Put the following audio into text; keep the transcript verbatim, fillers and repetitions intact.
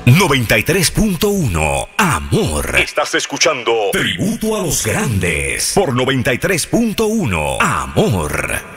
noventa y tres punto uno, Amor. Estás escuchando Tributo a los Grandes por noventa y tres punto uno, Amor.